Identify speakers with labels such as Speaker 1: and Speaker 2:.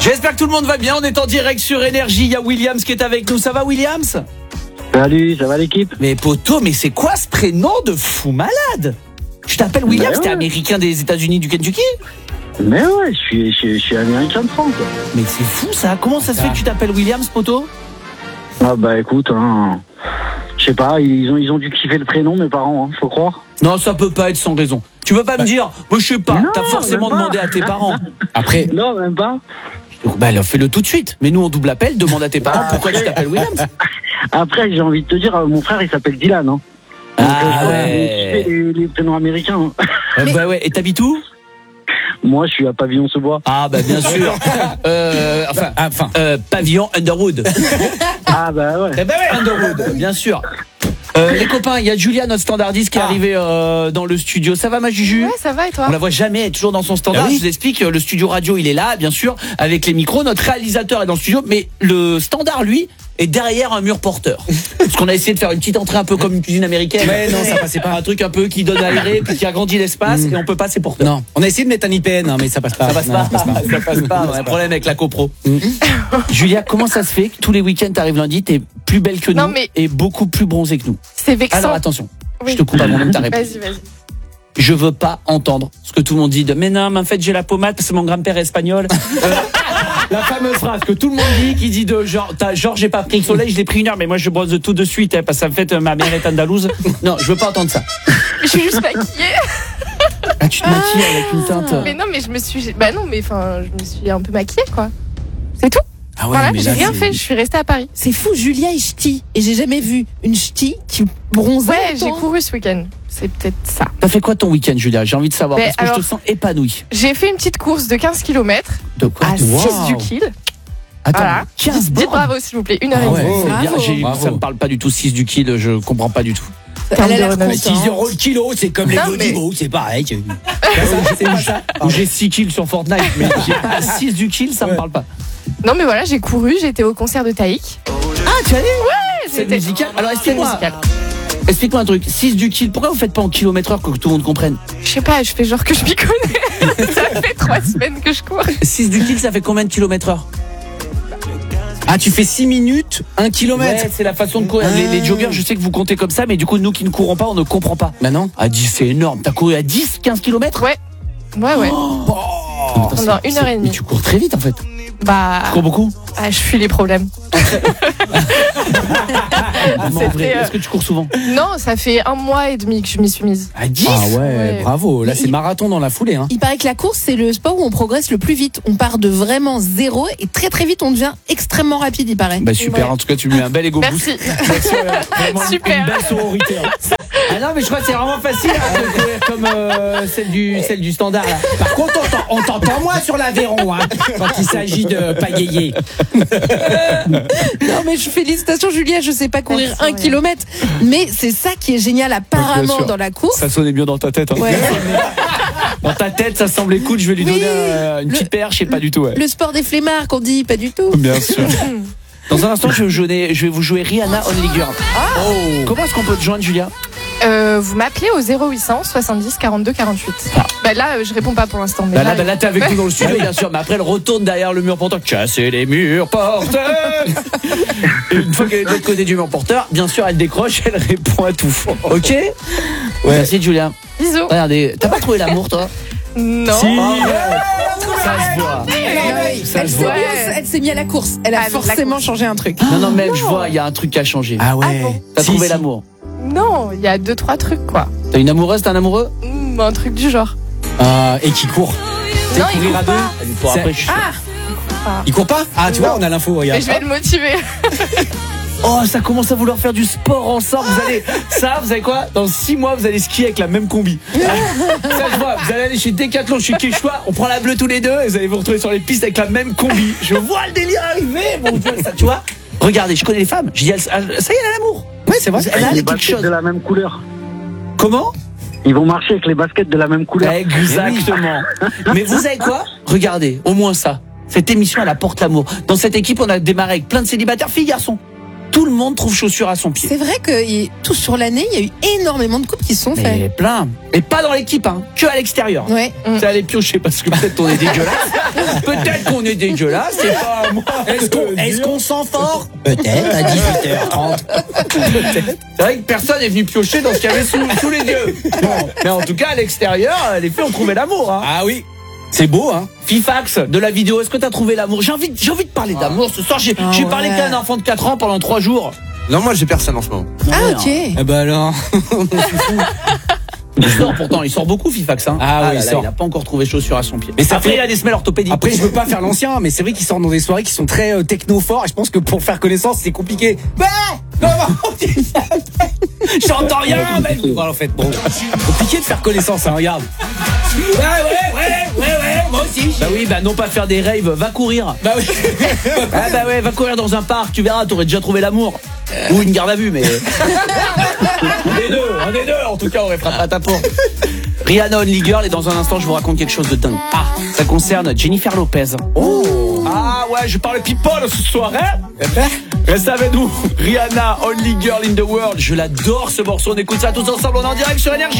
Speaker 1: J'espère que tout le monde va bien. On est en direct sur Énergie. Il y a Williams qui est avec nous. Ça va, Williams?
Speaker 2: Salut, ça va l'équipe?
Speaker 1: Mais poto, mais c'est quoi ce prénom de fou malade? Tu t'appelles Williams, t'es américain des États-Unis, du Kentucky?
Speaker 2: Mais ouais, je suis américain de France.
Speaker 1: Mais c'est fou ça. Comment ça se fait que tu t'appelles Williams, poto?
Speaker 2: Ah bah écoute, je sais pas, ils ont dû kiffer le prénom, mes parents, faut croire.
Speaker 1: Non, ça peut pas être sans raison. Tu veux pas me dire, moi je sais pas, t'as forcément demandé à tes parents. Après,
Speaker 2: non, même pas.
Speaker 1: Bah alors fais-le tout de suite. Mais nous on double appel, demande à tes parents pourquoi tu t'appelles Williams.
Speaker 2: Après, j'ai envie de te dire, mon frère il s'appelle Dylan, hein.
Speaker 1: Ouais.
Speaker 2: Les prénoms américains.
Speaker 1: Bah ouais, et t'habites où?
Speaker 2: Moi, je suis à Pavillon-sous-Bois.
Speaker 1: Ah bah bien sûr. Pavillon Underwood.
Speaker 2: Ah bah ouais.
Speaker 1: Eh ben ouais, Underwood, bien sûr. Les copains, il y a Julia, notre standardiste, qui est arrivée dans le studio. Ça va, ma Juju?
Speaker 3: Ouais, ça va, et toi?
Speaker 1: On la voit jamais, elle est toujours dans son standard. Je vous explique, le studio radio, il est là, bien sûr, avec les micros. Notre réalisateur est dans le studio, mais le standard, lui, est derrière un mur porteur. Parce qu'on a essayé de faire une petite entrée un peu comme une cuisine américaine.
Speaker 4: Ouais, non, ça passait pas.
Speaker 1: Un truc un peu qui donne à aérer, puis qui agrandit l'espace, et on peut pas, c'est porteur.
Speaker 4: Non, on a essayé de mettre un IPN, mais ça passe pas.
Speaker 1: Ça passe pas. Ça passe pas. On a un problème avec la copro. Julia, comment ça se fait que tous les week-ends t'arrives lundi, t'es plus belle que nous et beaucoup plus bronzée que nous?
Speaker 3: C'est vexant.
Speaker 1: Alors attention, je te coupe avant même ta réponse.
Speaker 3: Vas-y.
Speaker 1: Je veux pas entendre ce que tout le monde dit de mais non, mais en fait j'ai la pommade parce que mon grand-père est espagnol. La fameuse phrase que tout le monde dit, qui dit de genre j'ai pas pris le soleil, je l'ai pris 1 heure, mais moi je brosse de tout de suite parce que ça me fait ma mère est andalouse. Non, je veux pas entendre ça.
Speaker 3: Je suis juste maquillée.
Speaker 1: Ah, tu te maquilles avec une teinte.
Speaker 3: Mais non, mais je me suis un peu maquillée, quoi. C'est tout.
Speaker 4: Ah ouais,
Speaker 3: voilà,
Speaker 4: mais
Speaker 3: j'ai
Speaker 4: là,
Speaker 3: rien fait, je suis restée à Paris.
Speaker 5: C'est fou, Julia est ch'ti. Et j'ai jamais vu une ch'ti qui bronzait.
Speaker 3: Ouais, j'ai couru ce week-end. C'est peut-être ça.
Speaker 1: T'as fait quoi ton week-end, Julia? J'ai envie de savoir, parce que je te sens épanouie.
Speaker 3: J'ai fait une petite course de 15 km.
Speaker 1: De quoi?
Speaker 3: À 6 du kill.
Speaker 1: Attends,
Speaker 3: voilà.
Speaker 1: 15
Speaker 3: Dites bravo, s'il vous plaît. 1h30.
Speaker 1: Bien, ça me parle pas du tout, 6 du kill, je comprends pas du tout.
Speaker 5: Elle a l'air contente.
Speaker 4: 6 € le kilo, c'est comme les Godimo, c'est pareil.
Speaker 1: Où j'ai 6 kills sur Fortnite, mais j'ai pas 6 du kill, ça me parle pas.
Speaker 3: Non, mais voilà, j'ai couru, j'ai été au concert de Taïk.
Speaker 1: Ah, tu allais?
Speaker 3: Ouais,
Speaker 1: c'est musical. Alors explique-moi un truc. 6 du kill, pourquoi vous faites pas en kilomètre heure que tout le monde comprenne?
Speaker 3: Je sais pas, je fais genre que je m'y connais. Ça fait 3 semaines que je cours.
Speaker 1: 6 du kill, ça fait combien de kilomètres heure?
Speaker 4: Ah, tu fais 6 minutes, 1 kilomètre.
Speaker 1: Ouais, c'est la façon de courir. Les joggers, je sais que vous comptez comme ça, mais du coup, nous qui ne courons pas, on ne comprend pas.
Speaker 4: Bah non.
Speaker 1: À 10, c'est énorme. T'as couru à 10, 15 kilomètres?
Speaker 3: Ouais. Pendant 1h30.
Speaker 1: Mais tu cours très vite en fait.
Speaker 3: Bah.
Speaker 1: Tu cours beaucoup?
Speaker 3: Ah, je fuis les problèmes.
Speaker 1: Est-ce que tu cours souvent?
Speaker 3: Non, ça fait 1 mois et demi que je m'y suis mise.
Speaker 1: À 10?
Speaker 4: Ah ouais, bravo. Là, c'est marathon dans la foulée. Hein.
Speaker 5: Il paraît que la course, c'est le sport où on progresse le plus vite. On part de vraiment zéro et très très vite, on devient extrêmement rapide, il paraît.
Speaker 1: Bah super, en tout cas, tu mets un bel ego boost.
Speaker 3: Merci. Super.
Speaker 1: Une belle sororité. Ah non, mais je crois que c'est vraiment facile de courir comme celle du standard là.
Speaker 4: Par contre, on t'entend moins sur l'Aveyron quand il s'agit de pagayer.
Speaker 5: Non mais félicitations Julia, je sais pas courir 1 kilomètre, mais c'est ça qui est génial apparemment dans la course.
Speaker 1: Ça sonnait bien dans ta tête. Hein. Ouais. Dans ta tête, ça semble cool. Je vais lui donner une petite perche, je sais pas du tout. Ouais.
Speaker 5: Le sport des flemmards qu'on dit, pas du tout.
Speaker 1: Bien sûr. Dans un instant, je vais vous jouer Rihanna Only Girl. Comment est-ce qu'on peut te joindre, Julia?
Speaker 3: Vous m'appelez au 0800 70 42 48. Bah là, je réponds pas pour l'instant. Mais
Speaker 1: là, t'es avec nous dans le studio, bien sûr. Mais après, elle retourne derrière le mur porteur. Casser les murs porteurs. Et une fois qu'elle est de l'autre côté du mur porteur, bien sûr, elle décroche, elle répond à tout. Ok? Ouais. Merci, Julia.
Speaker 3: Bisous.
Speaker 1: Regardez, t'as pas trouvé l'amour, toi?
Speaker 3: Non.
Speaker 1: Si. Ça se voit.
Speaker 5: Elle s'est mise à la course. Elle a forcément changé un truc.
Speaker 1: Non, même je vois, il y a un truc qui a changé.
Speaker 4: Ah ouais.
Speaker 1: T'as trouvé l'amour?
Speaker 3: Non, il y a 2-3 trucs, quoi.
Speaker 1: T'as une amoureuse, t'as un amoureux?
Speaker 3: Un truc du genre.
Speaker 4: Et qui court?
Speaker 3: Non, il court pas.
Speaker 4: Il court pas? Ah, tu vois, on a l'info, regarde.
Speaker 3: Mais je vais le motiver.
Speaker 1: Oh, ça commence à vouloir faire du sport ensemble. Vous savez quoi? Dans 6 mois, vous allez skier avec la même combi. Ça, je vois. Vous allez aller chez Decathlon, chez Quechua. On prend la bleue tous les deux et vous allez vous retrouver sur les pistes avec la même combi. Je vois le délire arriver, mon Dieu, ça, tu vois? Regardez, je connais les femmes. Je dis, ça y est, elle a l'amour.
Speaker 4: Ouais, c'est vrai.
Speaker 1: Elle a
Speaker 2: les
Speaker 1: quelque
Speaker 2: baskets
Speaker 1: chose.
Speaker 2: de la même couleur.
Speaker 1: Comment?
Speaker 2: Ils vont marcher avec les baskets de la même couleur.
Speaker 1: Exactement. Mais vous savez quoi? Regardez, au moins ça. Cette émission, elle apporte l'amour. Dans cette équipe, on a démarré avec plein de célibataires, filles, garçons. Tout le monde trouve chaussures à son pied.
Speaker 5: C'est vrai que tout sur l'année, il y a eu énormément de couples qui se sont faits.
Speaker 1: Mais plein. Et pas dans l'équipe, que à l'extérieur.
Speaker 5: Ouais.
Speaker 1: C'est aller piocher parce que peut-être on est dégueulasse. Peut-être qu'on est dégueulasse, c'est pas à moi.
Speaker 4: Est-ce qu'on sent fort? Peut-être à 18h30.
Speaker 1: C'est vrai que personne est venu piocher dans ce qu'il y avait sous les yeux. Bon. Mais en tout cas, à l'extérieur, les filles ont trouvé l'amour. Hein.
Speaker 4: Ah oui, c'est beau, hein.
Speaker 1: Fifax, de la vidéo, est-ce que t'as trouvé l'amour? J'ai envie de parler d'amour ce soir. J'ai parlé qu'à un enfant de 4 ans pendant 3 jours.
Speaker 6: Non, moi j'ai personne en ce moment.
Speaker 5: Ah, ok.
Speaker 4: Eh ben alors.
Speaker 1: Il sort pourtant, il sort beaucoup Fifax. Hein.
Speaker 4: Ah oui, il sort.
Speaker 1: Il a pas encore trouvé chaussure à son pied.
Speaker 4: Mais ça
Speaker 1: après,
Speaker 4: fait-
Speaker 1: il a des semelles orthopédiques.
Speaker 4: Après, je veux pas faire l'ancien, mais c'est vrai qu'ils sortent dans des soirées qui sont très techno-forts. Et je pense que pour faire connaissance, c'est compliqué. J'entends rien, mec. Voilà, en fait, bon. Compliqué de faire connaissance, hein, regarde. Ouais, moi aussi.
Speaker 1: Bah oui, bah non pas faire des raves, va courir.
Speaker 4: Bah oui.
Speaker 1: Ah bah ouais, va courir dans un parc, tu verras, t'aurais déjà trouvé l'amour. Ou une garde à vue, mais... un des deux, en tout cas, on frappé à ta porte. Rihanna Only Girl, et dans un instant, je vous raconte quelque chose de dingue. Ah, ça concerne Jennifer Lopez. Oh. Ah ouais, je parle people ce soir, hein. Reste avec nous. Rihanna Only Girl in the World, je l'adore ce morceau, on écoute ça tous ensemble, on est en direct sur Énergie.